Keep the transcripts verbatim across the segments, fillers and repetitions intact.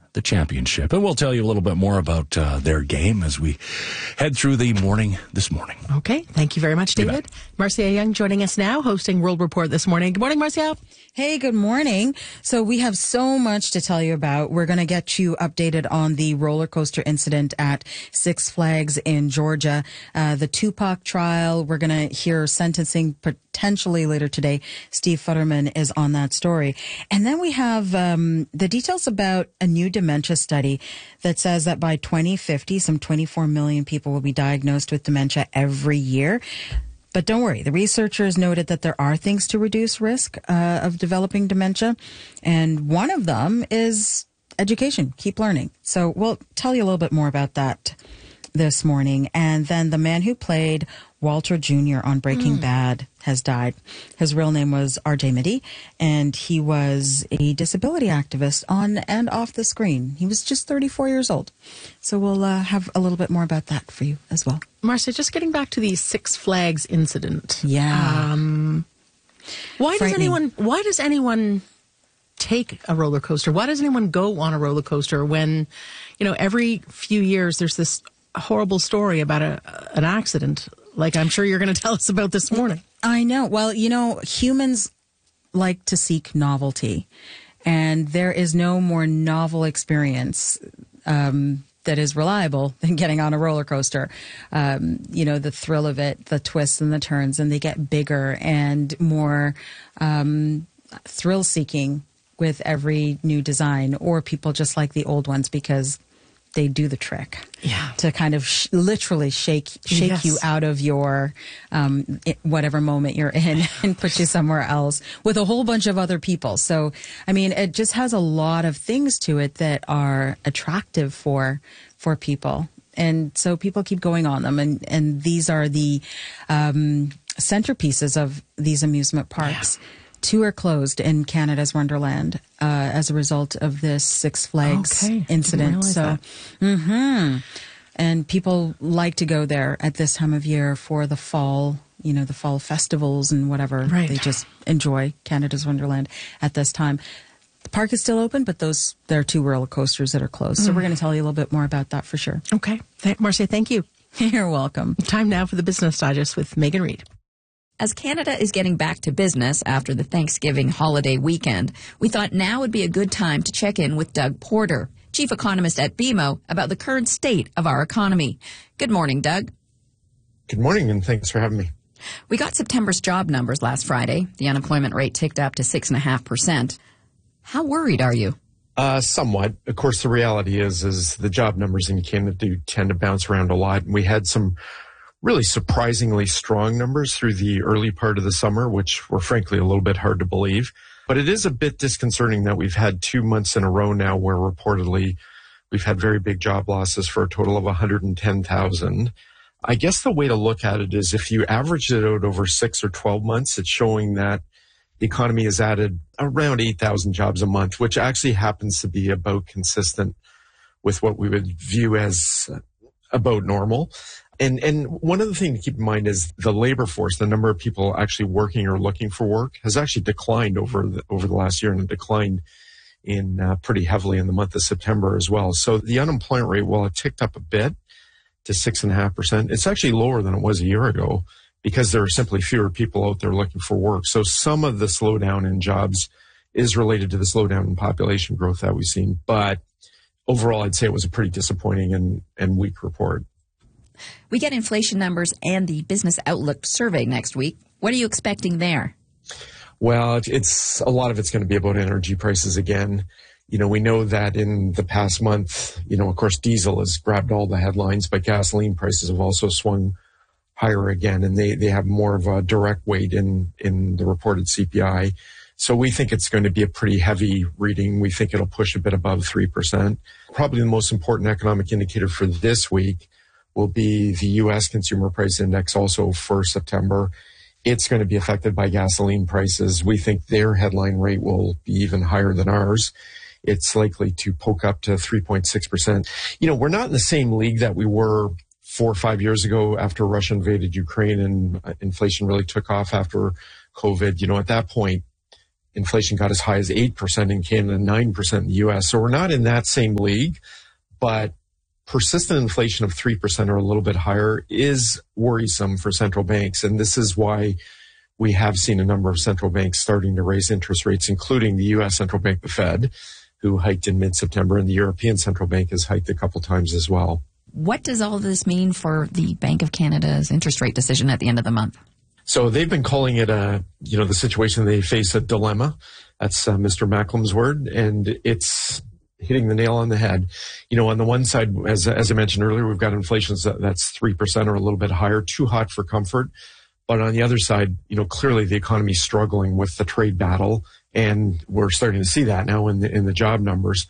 the championship. And we'll tell you a little bit more about uh, their game as we head through the morning this morning. Okay. Thank you very much, David. Marcia Young joining us now, hosting World Report this morning. Good morning, Marcia. Hey, good morning. So we have so much to tell you about. We're going to get you updated on the roller coaster incident at Six Flags in Georgia, uh, the Tupac trial. We're going to hear sentencing potentially later today. Steve Futterman is on that story. And then we have um, the details about a new dementia study that says that by twenty fifty, some twenty-four million people will be diagnosed with dementia every year. But don't worry, the researchers noted that there are things to reduce risk uh, of developing dementia. And one of them is education, keep learning. So we'll tell you a little bit more about that this morning. And then the man who played Walter Junior on Breaking mm. Bad has died. His real name was R J Mitte, and he was a disability activist on and off the screen. He was just thirty-four years old. So we'll uh, have a little bit more about that for you as well. Marcia, just getting back to the Six Flags incident. Yeah. Um, why does anyone, why does anyone take a roller coaster? Why does anyone go on a roller coaster when, you know, every few years there's this horrible story about a, an accident, like I'm sure you're going to tell us about this morning? I know. Well, you know, humans like to seek novelty, and there is no more novel experience um, that is reliable than getting on a roller coaster. Um, you know, the thrill of it, the twists and the turns, and they get bigger and more um, thrill-seeking with every new design, or people just like the old ones because they do the trick. Yeah. To kind of sh- literally shake shake Yes. you you out of your um, I- whatever moment you're in and put you somewhere else with a whole bunch of other people. So, I mean, it just has a lot of things to it that are attractive for for people. And so people keep going on them. And, and these are the um, centerpieces of these amusement parks. Yeah. Two are closed in Canada's Wonderland uh, as a result of this Six Flags okay. incident. So, mm-hmm. And people like to go there at this time of year for the fall, you know, the fall festivals and whatever. Right. They just enjoy Canada's Wonderland at this time. The park is still open, but those there are two roller coasters that are closed. Mm. So we're going to tell you a little bit more about that for sure. Okay. Th- Marcia, thank you. You're welcome. Time now for the Business Digest with Megan Reid. As Canada is getting back to business after the Thanksgiving holiday weekend, we thought now would be a good time to check in with Doug Porter, chief economist at B M O, about the current state of our economy. Good morning, Doug. Good morning, and thanks for having me. We got September's job numbers last Friday. The unemployment rate ticked up to six point five percent. How worried are you? Uh, somewhat. Of course, the reality is, is the job numbers in Canada do tend to bounce around a lot. And we had some really surprisingly strong numbers through the early part of the summer, which were frankly a little bit hard to believe. But it is a bit disconcerting that we've had two months in a row now where reportedly we've had very big job losses for a total of one hundred ten thousand. I guess the way to look at it is if you average it out over six or twelve months, it's showing that the economy has added around eight thousand jobs a month, which actually happens to be about consistent with what we would view as about normal. And and one other thing to keep in mind is the labor force, the number of people actually working or looking for work, has actually declined over the, over the last year, and it declined in uh, pretty heavily in the month of September as well. So the unemployment rate, while it ticked up a bit to six and a half percent, it's actually lower than it was a year ago because there are simply fewer people out there looking for work. So some of the slowdown in jobs is related to the slowdown in population growth that we've seen. But overall, I'd say it was a pretty disappointing and, and weak report. We get inflation numbers and the Business Outlook survey next week. What are you expecting there? Well, it's a lot of it's going to be about energy prices again. You know, we know that in the past month, you know, of course, diesel has grabbed all the headlines, but gasoline prices have also swung higher again, and they, they have more of a direct weight in, in the reported C P I. So we think it's going to be a pretty heavy reading. We think it'll push a bit above three percent. Probably the most important economic indicator for this week will be the U S Consumer Price Index also for September. It's going to be affected by gasoline prices. We think their headline rate will be even higher than ours. It's likely to poke up to three point six percent. You know, we're not in the same league that we were four or five years ago after Russia invaded Ukraine and inflation really took off after COVID. You know, at that point, inflation got as high as eight percent in Canada, nine percent in the U S. So we're not in that same league, but persistent inflation of three percent or a little bit higher is worrisome for central banks. And this is why we have seen a number of central banks starting to raise interest rates, including the U S central bank, the Fed, who hiked in mid-September, and the European Central Bank has hiked a couple times as well. What does all this mean for the Bank of Canada's interest rate decision at the end of the month? So they've been calling it a, you know, the situation they face a dilemma. That's uh, Mister Macklem's word, and it's hitting the nail on the head. You know, on the one side, as as I mentioned earlier, we've got inflation that's three percent or a little bit higher, too hot for comfort. But on the other side, you know, clearly the economy is struggling with the trade battle, and we're starting to see that now in the in the job numbers.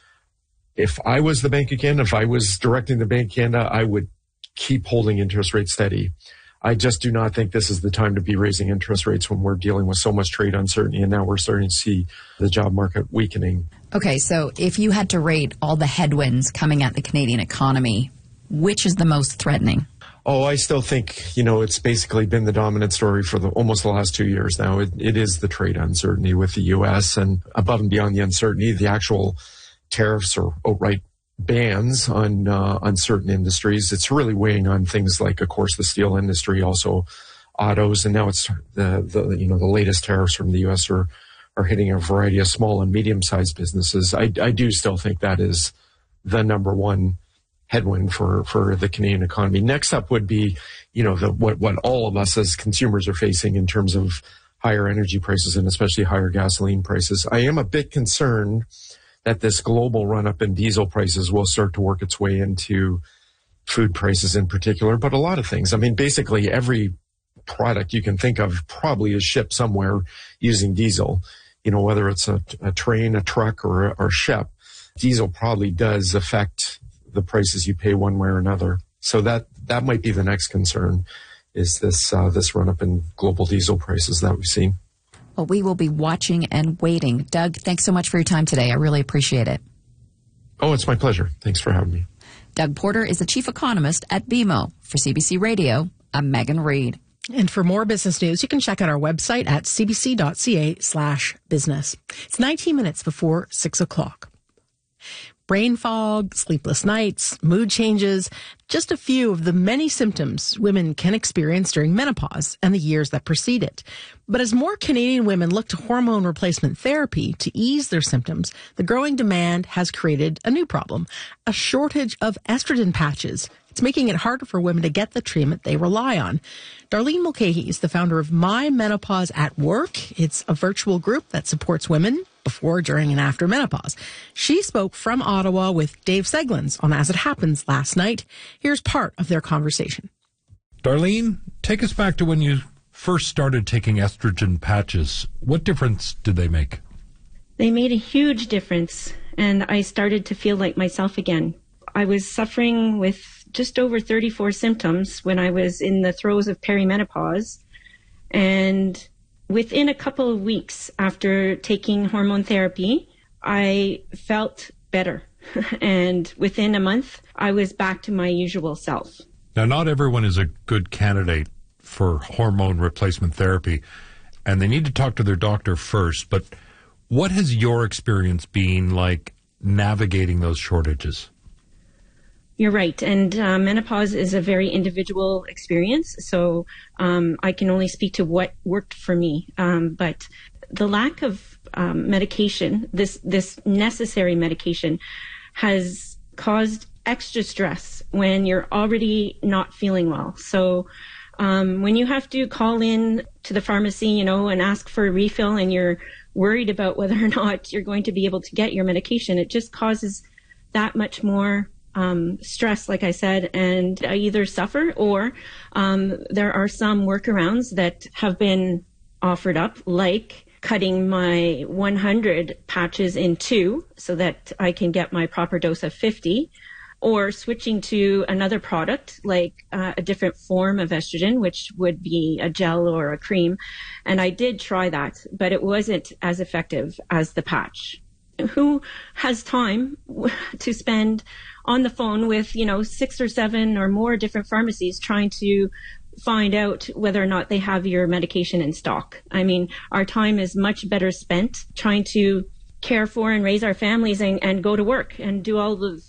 If I was the Bank of Canada, if I was directing the Bank of Canada, I would keep holding interest rates steady. I just do not think this is the time to be raising interest rates when we're dealing with so much trade uncertainty, and now we're starting to see the job market weakening. Okay, so if you had to rate all the headwinds coming at the Canadian economy, which is the most threatening? Oh, I still think, you know, it's basically been the dominant story for the, almost the last two years now. It, it is the trade uncertainty with the U S, and above and beyond the uncertainty, the actual tariffs or outright bans on uh, on certain industries. It's really weighing on things like, of course, the steel industry, also autos, and now it's the, the you know the latest tariffs from the U S are are hitting a variety of small and medium-sized businesses. I, I do still think that is the number one headwind for, for the Canadian economy. Next up would be, you know, the, what, what all of us as consumers are facing in terms of higher energy prices and especially higher gasoline prices. I am a bit concerned that this global run-up in diesel prices will start to work its way into food prices in particular, but a lot of things. I mean, basically every product you can think of probably is shipped somewhere using diesel. You know, whether it's a, a train, a truck, or a, or a ship, diesel probably does affect the prices you pay one way or another. So that, that might be the next concern, is this, uh, this run up in global diesel prices that we've seen. Well, we will be watching and waiting. Doug, thanks so much for your time today. I really appreciate it. Oh, it's my pleasure. Thanks for having me. Doug Porter is the chief economist at B M O. For C B C Radio, I'm Megan Reid. And for more business news, you can check out our website at cbc.ca slash business. It's nineteen minutes before six o'clock. Brain fog, sleepless nights, mood changes, just a few of the many symptoms women can experience during menopause and the years that precede it. But as more Canadian women look to hormone replacement therapy to ease their symptoms, the growing demand has created a new problem, a shortage of estrogen patches. It's making it harder for women to get the treatment they rely on. Darlene Mulcahy is the founder of My Menopause at Work. It's a virtual group that supports women before, during, and after menopause. She spoke from Ottawa with Dave Seglins on As It Happens last night. Here's part of their conversation. Darlene, take us back to when you first started taking estrogen patches. What difference did they make? They made a huge difference, and I started to feel like myself again. I was suffering with just over thirty-four symptoms when I was in the throes of perimenopause, and within a couple of weeks after taking hormone therapy, I felt better. And within a month, I was back to my usual self. Now, not everyone is a good candidate for hormone replacement therapy, and they need to talk to their doctor first. But what has your experience been like navigating those shortages? You're right. And uh, menopause is a very individual experience. So um, I can only speak to what worked for me. Um, but the lack of um, medication, this, this necessary medication, has caused extra stress when you're already not feeling well. So um, when you have to call in to the pharmacy, you know, and ask for a refill, and you're worried about whether or not you're going to be able to get your medication, it just causes that much more Um, stress, like I said, and I either suffer or um, there are some workarounds that have been offered up, like cutting my one hundred patches in two so that I can get my proper dose of fifty, or switching to another product like uh, a different form of estrogen, which would be a gel or a cream. And I did try that, but it wasn't as effective as the patch. Who has time to spend on the phone with, you know, six or seven or more different pharmacies trying to find out whether or not they have your medication in stock. I mean, our time is much better spent trying to care for and raise our families and, and go to work and do all the